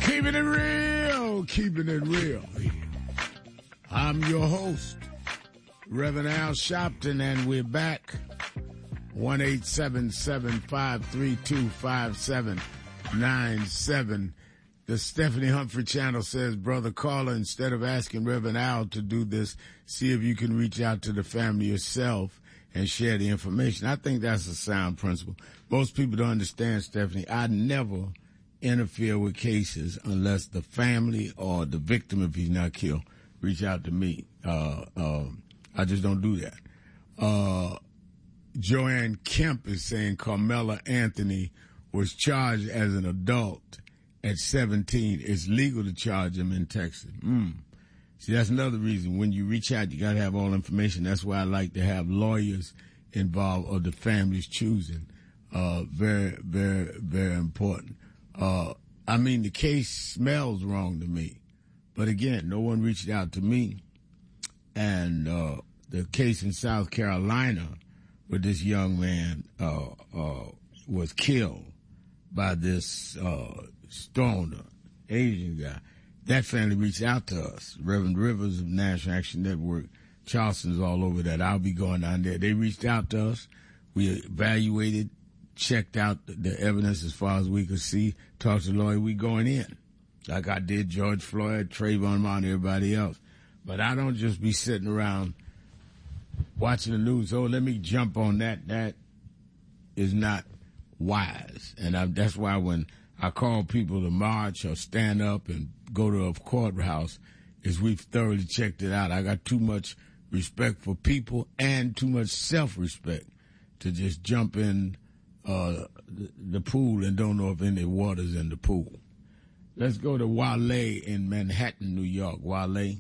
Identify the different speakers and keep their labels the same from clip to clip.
Speaker 1: Keeping it real, keeping it real. I'm your host, Reverend Al Sharpton, and we're back. 1-877-532-5797. The Stephanie Humphrey channel says, Brother Caller, instead of asking Reverend Al to do this, see if you can reach out to the family yourself and share the information. I think that's a sound principle. Most people don't understand, Stephanie. I never interfere with cases unless the family or the victim, if he's not killed, reach out to me. I just don't do that. Joanne Kemp is saying Carmela Anthony was charged as an adult at 17. It's legal to charge him in Texas. See, that's another reason. When you reach out, you got to have all information. That's why I like to have lawyers involved or the family's choosing. Very, very, very important. I mean, the case smells wrong to me. But again, no one reached out to me. And the case in South Carolina where this young man was killed by this stoner, Asian guy, that family reached out to us. Reverend Rivers of National Action Network, Charleston's all over that. I'll be going down there. They reached out to us. We evaluated, checked out the evidence as far as we could see, talked to the lawyer. We going in, like I did George Floyd, Trayvon Martin, everybody else. But I don't just be sitting around watching the news. Oh, let me jump on that. That is not wise. And that's why when I call people to march or stand up and go to a courthouse, is we've thoroughly checked it out. I got too much respect for people and too much self-respect to just jump in the pool and don't know if any water's in the pool. Let's go to Wale in Manhattan, New York. Wale.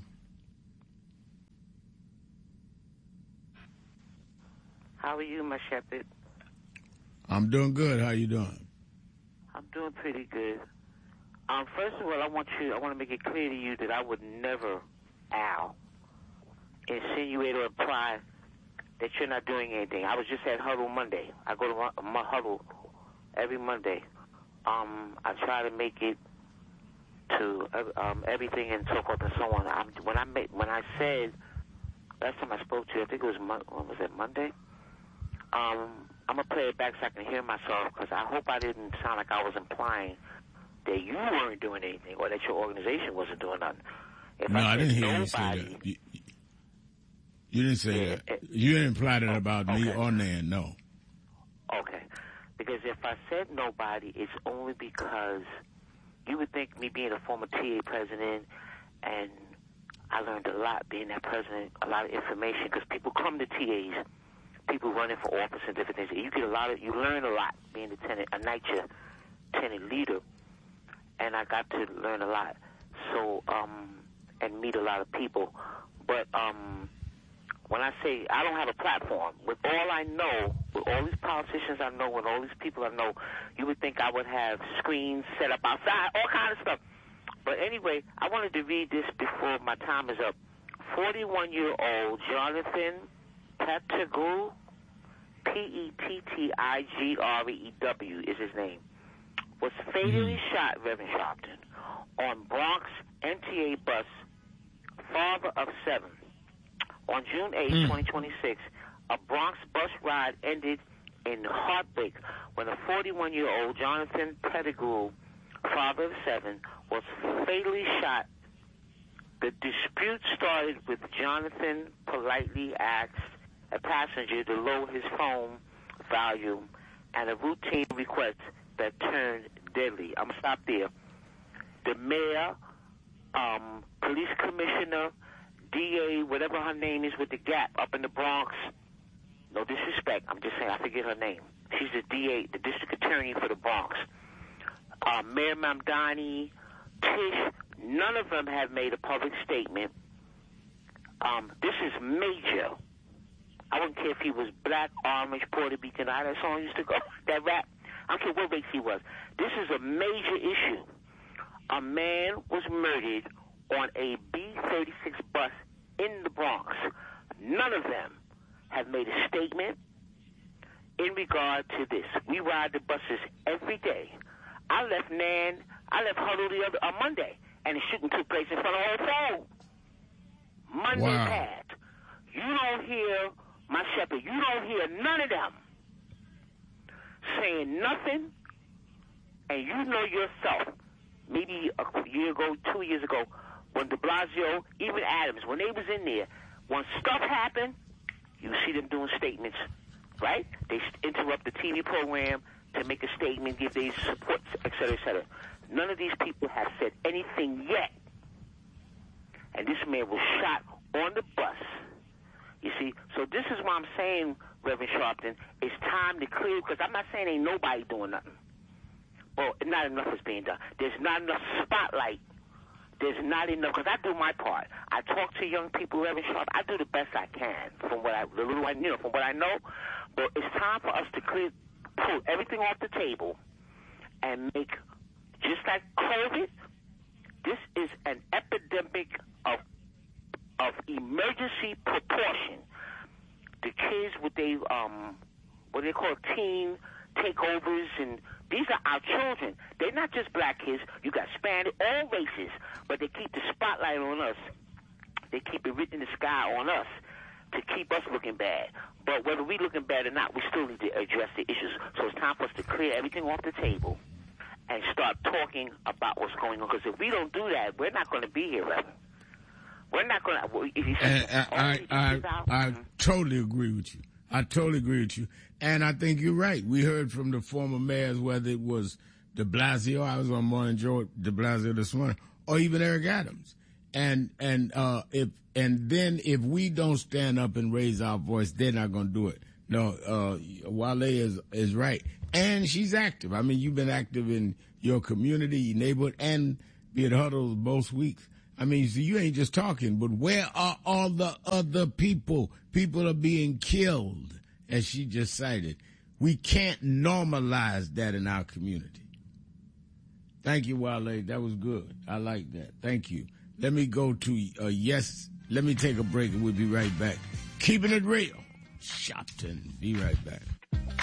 Speaker 2: How are you, my shepherd?
Speaker 1: I'm doing good. How you doing?
Speaker 2: I'm doing pretty good. First of all, I want to make it clear to you that I would never, Al, insinuate or imply that you're not doing anything. I was just at Huddle Monday. I go to Huddle every Monday. I try to make it to everything and so forth and so on. When I said last time I spoke to you, I think it was Monday? I'm gonna play it back so I can hear myself, because I hope I didn't sound like I was implying that you weren't doing anything or that your organization wasn't doing nothing.
Speaker 1: I didn't hear you say that. You didn't say that. You didn't imply that about me or Nan, no.
Speaker 2: Okay. Because if I said nobody, it's only because you would think me being a former TA president, and I learned a lot being that president, a lot of information, because people come to TAs, people running for office and different things. You learn a lot being a NYCHA tenant leader, and I got to learn a lot. So, and meet a lot of people. But when I say I don't have a platform, with all I know, with all these politicians I know, with all these people I know, you would think I would have screens set up outside, all kind of stuff. But anyway, I wanted to read this before my time is up. 41-year-old Jonathan Pettigrew, Pettigrew is his name, was fatally shot, Reverend Sharpton, on Bronx MTA bus, father of 7. On June 8, 2026, a Bronx bus ride ended in heartbreak when a 41-year-old Jonathan Pettigrew, father of 7, was fatally shot. The dispute started with Jonathan politely asked a passenger to lower his phone volume, and a routine request that turned deadly. I'm going to stop there. The mayor, police commissioner, DA, whatever her name is with the Gap up in the Bronx, no disrespect, I'm just saying, I forget her name. She's the DA, the district attorney for the Bronx. Mayor Mamdani, Tish, none of them have made a public statement. This is major. I wouldn't care if he was black, orange, Puerto Rican, how that song used to go, that rap. I don't care what race he was. This is a major issue. A man was murdered on a B-36 bus in the Bronx. None of them have made a statement in regard to this. We ride the buses every day. I left Nan, I left Huddle on Monday, and the shooting took place in front of the whole phone. Monday passed. You don't hear my shepherd. You don't hear none of them saying nothing, and you know yourself, maybe a year ago, 2 years ago, when de Blasio, even Adams, when they was in there, when stuff happened, you see them doing statements, right? They interrupt the TV program to make a statement, give their support, et cetera, et cetera. None of these people have said anything yet. And this man was shot on the bus. You see? So this is why I'm saying, Reverend Sharpton, it's time to clear, because I'm not saying ain't nobody doing nothing. Well, not enough is being done. There's not enough spotlight. There's not enough, because I do my part. I talk to young people, Reverend Sharp. I do the best I can from what from what I know. But it's time for us to pull everything off the table and make, just like COVID, this is an epidemic of emergency proportion. The kids with what they call teen takeovers, and these are our children. They're not just black kids. You got Spanish, all races, but they keep the spotlight on us. They keep it written in the sky on us to keep us looking bad. But whether we looking bad or not, we still need to address the issues. So it's time for us to clear everything off the table and start talking about what's going on. Because if we don't do that, we're not going to be here, Reverend. We're not going to.
Speaker 1: I totally agree with you. I totally agree with you. And I think you're right. We heard from the former mayors, whether it was de Blasio, I was on Morning Joe de Blasio this morning, or even Eric Adams. And then if we don't stand up and raise our voice, they're not going to do it. No, Wale is right. And she's active. I mean, you've been active in your community, your neighborhood, and be at Huddle both weeks. I mean, so you ain't just talking, but where are all the other people? People are being killed, as she just cited. We can't normalize that in our community. Thank you, Wale. That was good. I like that. Thank you. Let me go to, let me take a break and we'll be right back. Keeping it real. Shopton. Be right back.